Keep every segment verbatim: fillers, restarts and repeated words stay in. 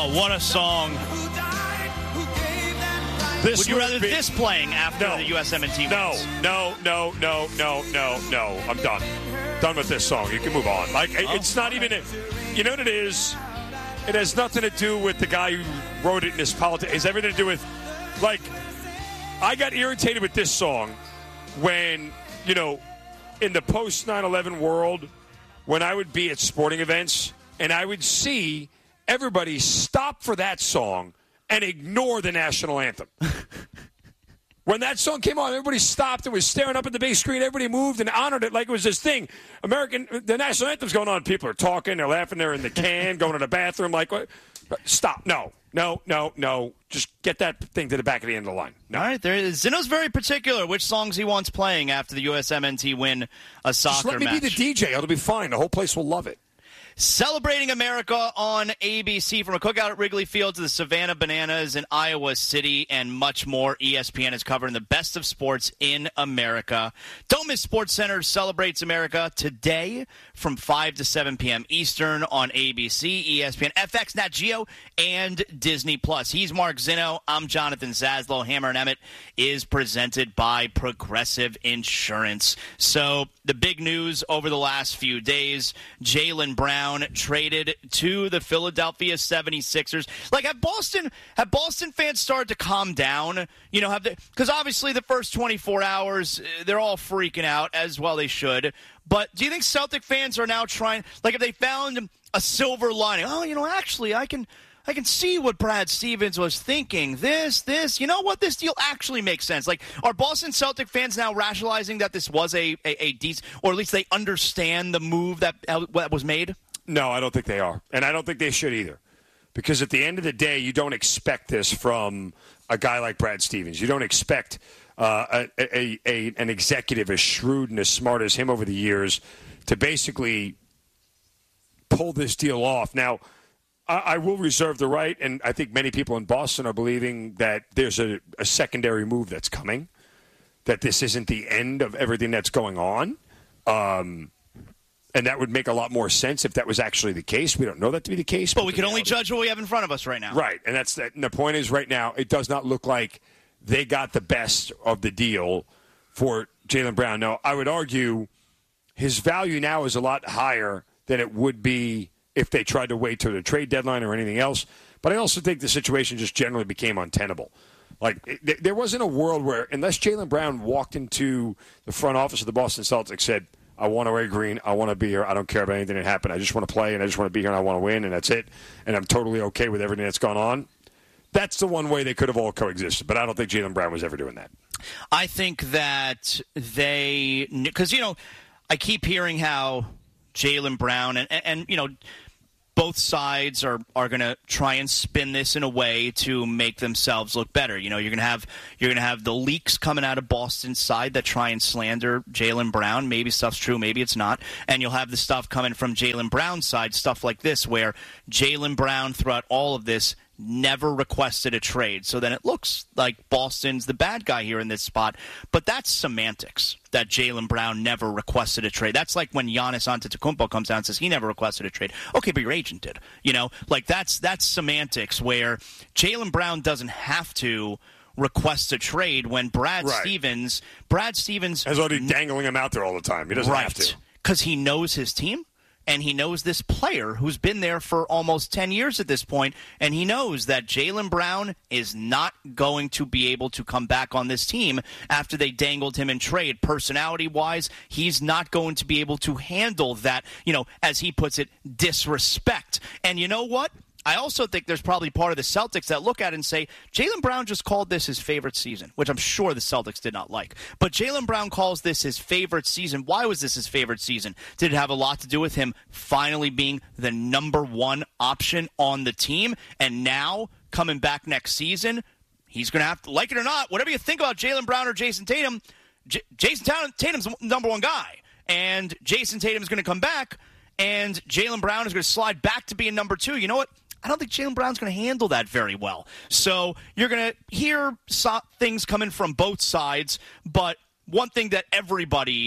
Oh, what a song. This Would you rather be, this playing after no, the U S M N T wins? No, no, no, no, no, no, no. I'm done. Done with this song. You can move on. Like oh, it's not even. A, you know what it is? It has nothing to do with the guy who wrote it in his politics. It has everything to do with, like, I got irritated with this song when, you know, in the post nine eleven world, when I would be at sporting events and I would see everybody stop for that song and ignore the national anthem. When that song came on, everybody stopped and was staring up at the big screen. Everybody moved and honored it like it was this thing. American, the national anthem's going on. People are talking. They're laughing. They're in the can, going to the bathroom. Like, what? Stop. No, no, no, no. Just get that thing to the back of the end of the line. No. All right. There is, Zeno's very particular which songs he wants playing after the U S M N T win a soccer match. Just let me match. be the D J. It'll be fine. The whole place will love it. Celebrating America on A B C, from a cookout at Wrigley Field to the Savannah Bananas in Iowa City and much more. E S P N is covering the best of sports in America. Don't miss SportsCenter Celebrates America today from five to seven p.m. Eastern on A B C, E S P N, F X, Nat Geo, and Disney Plus. He's Mark Zeno. I'm Jonathan Zaslow. Hammer and Emmett is presented by Progressive Insurance. So the big news over the last few days, Jaylen Brown traded to the Philadelphia seventy-sixers. Like, have Boston have Boston fans started to calm down? You know, have they, because obviously the first twenty-four hours, they're all freaking out, as well they should. But do you think Celtic fans are now trying, like, if they found a silver lining? Oh, you know, actually, I can I can see what Brad Stevens was thinking. This, this, you know what? This deal actually makes sense. Like, are Boston Celtic fans now rationalizing that this was a, a, a decent, or at least they understand the move that, that was made? No, I don't think they are. And I don't think they should either. Because at the end of the day, you don't expect this from a guy like Brad Stevens. You don't expect uh, a, a, a an executive as shrewd and as smart as him over the years to basically pull this deal off. Now, I, I will reserve the right, and I think many people in Boston are believing that there's a, a secondary move that's coming, that this isn't the end of everything that's going on. Um And that would make a lot more sense if that was actually the case. We don't know that to be the case. But, but we can only judge what we have in front of us right now. Right. And that's and the point is right now, it does not look like they got the best of the deal for Jaylen Brown. Now, I would argue his value now is a lot higher than it would be if they tried to wait till the trade deadline or anything else. But I also think the situation just generally became untenable. Like, it, there wasn't a world where, unless Jaylen Brown walked into the front office of the Boston Celtics, said, I want to wear green. I want to be here. I don't care about anything that happened. I just want to play, and I just want to be here, and I want to win, and that's it. And I'm totally okay with everything that's gone on. That's the one way they could have all coexisted. But I don't think Jaylen Brown was ever doing that. I think that they – because, you know, I keep hearing how Jaylen Brown and, and, and, you know, both sides are, are going to try and spin this in a way to make themselves look better. You know, you're going to have you're going to have the leaks coming out of Boston's side that try and slander Jaylen Brown. Maybe stuff's true, maybe it's not. And you'll have the stuff coming from Jaylen Brown's side, stuff like this, where Jaylen Brown, throughout all of this, never requested a trade. So then it looks like Boston's the bad guy here in this spot. But that's semantics, that Jaylen Brown never requested a trade. That's like when Giannis Antetokounmpo comes down and says he never requested a trade. Okay, but your agent did. You know, like that's that's semantics, where Jaylen Brown doesn't have to request a trade when Brad right. Stevens, Brad Stevens has already dangling him out there all the time. He doesn't right, have to. Because he knows his team. And he knows this player who's been there for almost ten years at this point, and he knows that Jaylen Brown is not going to be able to come back on this team after they dangled him in trade. Personality-wise, he's not going to be able to handle that, you know, as he puts it, disrespect. And you know what? I also think there's probably part of the Celtics that look at it and say, Jaylen Brown just called this his favorite season, which I'm sure the Celtics did not like. But Jaylen Brown calls this his favorite season. Why was this his favorite season? Did it have a lot to do with him finally being the number one option on the team? And now, coming back next season, he's going to have to, like it or not, whatever you think about Jaylen Brown or Jason Tatum, J- Jason Tatum's the number one guy. And Jason Tatum is going to come back, and Jaylen Brown is going to slide back to being number two. You know what? I don't think Jaylen Brown's going to handle that very well. So you're going to hear so- things coming from both sides, but one thing that everybody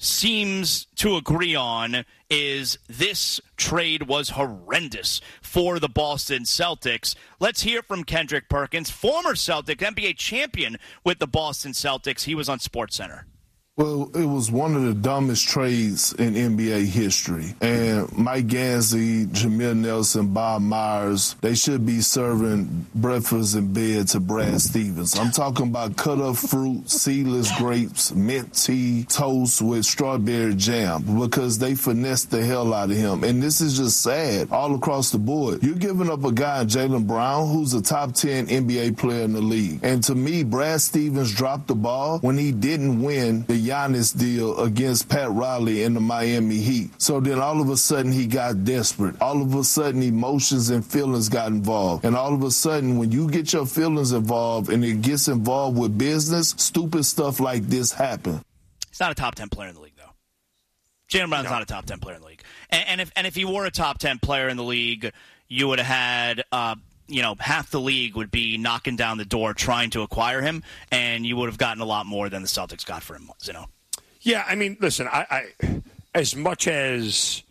seems to agree on is this trade was horrendous for the Boston Celtics. Let's hear from Kendrick Perkins, former Celtic, N B A champion with the Boston Celtics. He was on SportsCenter. Well, it was one of the dumbest trades in N B A history. And Mike Gansey, Jameer Nelson, Bob Myers, they should be serving breakfast in bed to Brad Stevens. I'm talking about cut-up fruit, seedless grapes, mint tea, toast with strawberry jam, because they finessed the hell out of him. And this is just sad all across the board. You're giving up a guy, Jaylen Brown, who's a top ten N B A player in the league. And to me, Brad Stevens dropped the ball when he didn't win the Giannis deal against Pat Riley in the Miami Heat. So then all of a sudden he got desperate. All of a sudden emotions and feelings got involved. And all of a sudden when you get your feelings involved and it gets involved with business, stupid stuff like this happen. He's not a top ten player in the league, though. Jaylen Brown's no. not a top ten player in the league. And, and if and if he were a top ten player in the league, you would have had uh, you know, half the league would be knocking down the door trying to acquire him, and you would have gotten a lot more than the Celtics got for him, you know. Yeah, I mean, listen, I, I as much as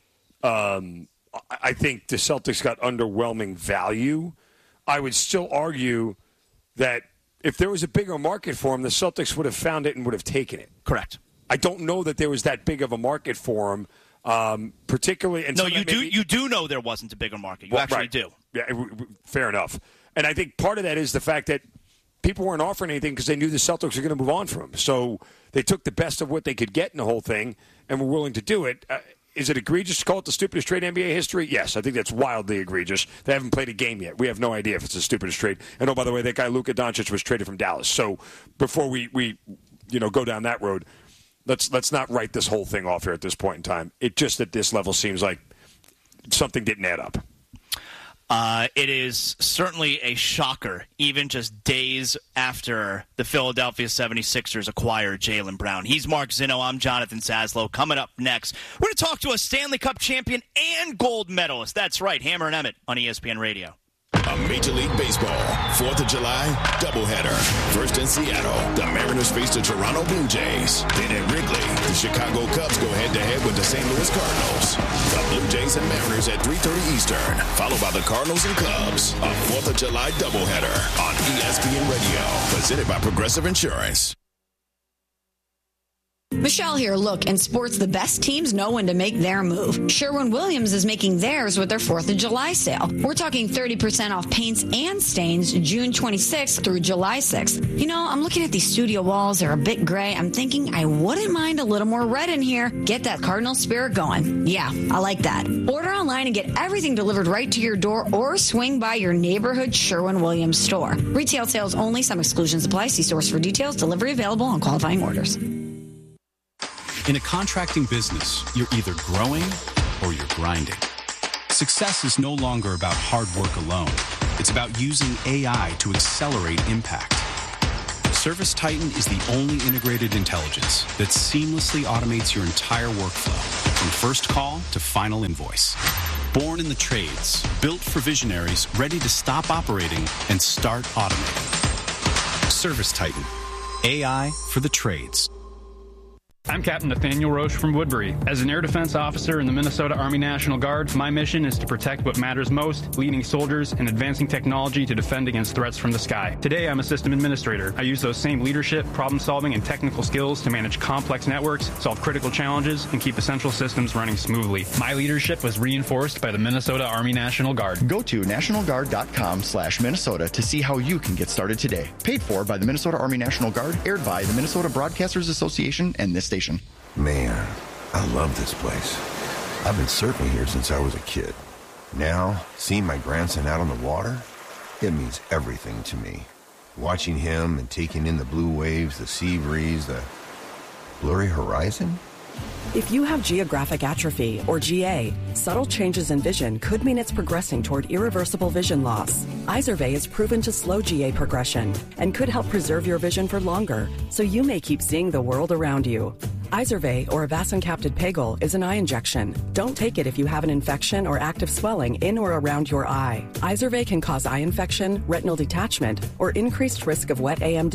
um, I think the Celtics got underwhelming value, I would still argue that if there was a bigger market for him, the Celtics would have found it and would have taken it. Correct. I don't know that there was that big of a market for him, um, particularly. And no, you do. Maybe, you do know there wasn't a bigger market. You well, actually right. do. Yeah, fair enough. And I think part of that is the fact that people weren't offering anything because they knew the Celtics were going to move on from him. So they took the best of what they could get in the whole thing and were willing to do it. Uh, is it egregious to call it the stupidest trade in N B A history? Yes, I think that's wildly egregious. They haven't played a game yet. We have no idea if it's the stupidest trade. And, oh, by the way, that guy Luka Doncic was traded from Dallas. So before we, we you know, go down that road, let's let's not write this whole thing off here at this point in time. It just at this level seems like something didn't add up. Uh, it is certainly a shocker, even just days after the Philadelphia seventy-sixers acquired Jaylen Brown. He's Mark Zinno. I'm Jonathan Saslow. Coming up next, we're going to talk to a Stanley Cup champion and gold medalist. That's right, Hammer and Emmett on E S P N Radio. A Major League Baseball fourth of July doubleheader. First in Seattle, the Mariners face the Toronto Blue Jays. Then at Wrigley, the Chicago Cubs go head-to-head with the Saint Louis Cardinals. The Blue Jays and Mariners at three thirty Eastern, followed by the Cardinals and Cubs. A fourth of July doubleheader on E S P N Radio, presented by Progressive Insurance. Michelle here. Look, in sports, the best teams know when to make their move. Sherwin-Williams is making theirs with their fourth of July sale. We're talking thirty percent off paints and stains June twenty-sixth through July sixth. You know, I'm looking at these studio walls. They're a bit gray. I'm thinking I wouldn't mind a little more red in here. Get that Cardinal spirit going. Yeah, I like that. Order online and get everything delivered right to your door or swing by your neighborhood Sherwin-Williams store. Retail sales only. Some exclusions apply. See source for details. Delivery available on qualifying orders. In a contracting business, you're either growing or you're grinding. Success is no longer about hard work alone. It's about using A I to accelerate impact. ServiceTitan is the only integrated intelligence that seamlessly automates your entire workflow, from first call to final invoice. Born in the trades, built for visionaries ready to stop operating and start automating. ServiceTitan, A I for the trades. I'm Captain Nathaniel Roche from Woodbury. As an air defense officer in the Minnesota Army National Guard, my mission is to protect what matters most, leading soldiers and advancing technology to defend against threats from the sky. Today, I'm a system administrator. I use those same leadership, problem-solving, and technical skills to manage complex networks, solve critical challenges, and keep essential systems running smoothly. My leadership was reinforced by the Minnesota Army National Guard. Go to nationalguard.com slash Minnesota to see how you can get started today. Paid for by the Minnesota Army National Guard, aired by the Minnesota Broadcasters Association and this station. Man, I love this place. I've been surfing here since I was a kid. Now, seeing my grandson out on the water, it means everything to me. Watching him and taking in the blue waves, the sea breeze, the blurry horizon. If you have geographic atrophy, or G A, subtle changes in vision could mean it's progressing toward irreversible vision loss. Izervay is proven to slow G A progression and could help preserve your vision for longer, so you may keep seeing the world around you. Izervay, or avacincaptad pegol, is an eye injection. Don't take it if you have an infection or active swelling in or around your eye. Izervay can cause eye infection, retinal detachment, or increased risk of wet A M D.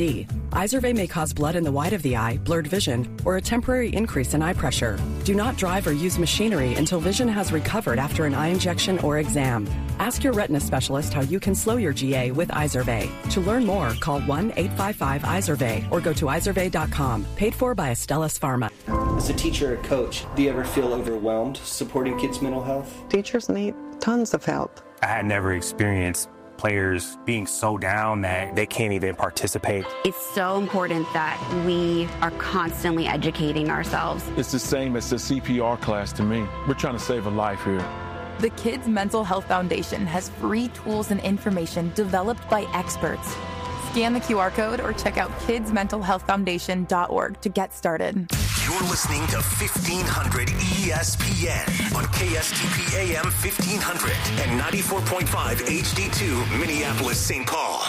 Izervay may cause blood in the white of the eye, blurred vision, or a temporary increase in eye pressure. Do not drive or use machinery until vision has recovered after an eye injection or exam. Ask your retina specialist how you can slow your G A with Izervay. To learn more, call one eight five five Izervay or go to izervay dot com. Paid for by Astellas Pharma. As a teacher or coach, do you ever feel overwhelmed supporting kids' mental health? Teachers need tons of help. I had never experienced players being so down that they can't even participate. It's so important that we are constantly educating ourselves. It's the same as the C P R class to me. We're trying to save a life here. The Kids Mental Health Foundation has free tools and information developed by experts. Scan the Q R code or check out kids mental health foundation dot org to get started. You're listening to fifteen hundred E S P N on K S T P A M fifteen hundred and ninety-four point five H D two Minneapolis, Saint Paul.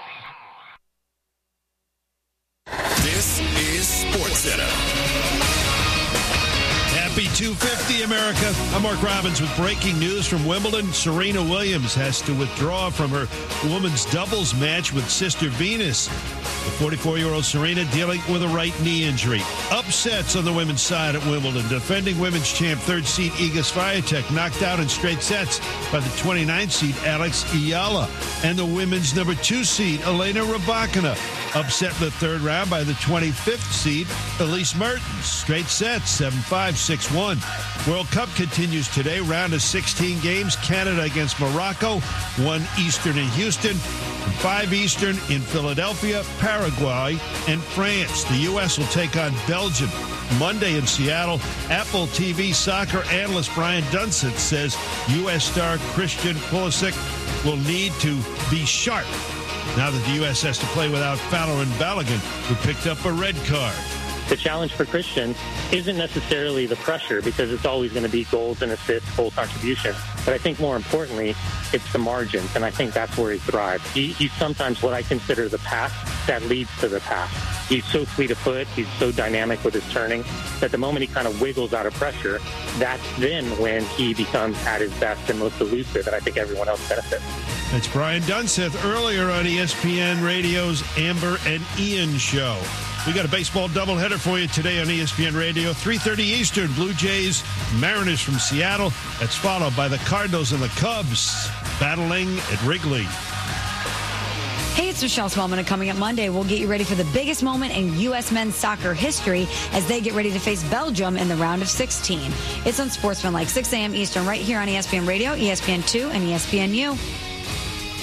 This is SportsCenter. Happy two fifty, America. I'm Mark Robbins with breaking news from Wimbledon. Serena Williams has to withdraw from her women's doubles match with Sister Venus. The forty-four-year-old Serena dealing with a right knee injury. Upsets on the women's side at Wimbledon. Defending women's champ third seed Iga Swiatek knocked out in straight sets by the twenty-ninth seed Alex Ayala. And the women's number two seed Elena Rybakina upset in the third round by the twenty-fifth seed Elise Mertens. Straight sets, seven five, six one. World Cup continues today. Round of sixteen games. Canada against Morocco. one Eastern in Houston. And five Eastern in Philadelphia, Paraguay, and France. The U S will take on Belgium Monday in Seattle. Apple T V soccer analyst Brian Dunseth says U S star Christian Pulisic will need to be sharp now that the U S has to play without Fowler and Balogun, who picked up a red card. The challenge for Christian isn't necessarily the pressure, because it's always going to be goals and assists, goal contribution. But I think more importantly, it's the margins, and I think that's where he thrives. He, he's sometimes what I consider the pass that leads to the pass. He's so fleet of foot, he's so dynamic with his turning, that the moment he kind of wiggles out of pressure, that's then when he becomes at his best and most elusive, and I think everyone else benefits. That's Brian Dunseth earlier on E S P N Radio's Amber and Ian show. We got a baseball doubleheader for you today on E S P N Radio. three thirty Eastern, Blue Jays, Mariners from Seattle. That's followed by the Cardinals and the Cubs battling at Wrigley. Hey, it's Michelle Spellman, and coming up Monday, we'll get you ready for the biggest moment in U S men's soccer history as they get ready to face Belgium in the round of sixteen. It's on Sportsman like six a.m. Eastern right here on E S P N Radio, E S P N two, and E S P N U.